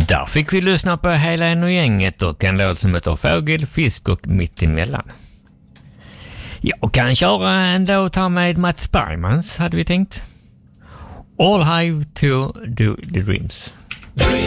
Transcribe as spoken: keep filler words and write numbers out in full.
Där fick vi lyssna på Hela en och gänget och en låt som heter Fågel, fisk och mittemellan. Jag kan köra en låt här med Mats Bergmans, hade vi tänkt. All have to do the dreams. Dream.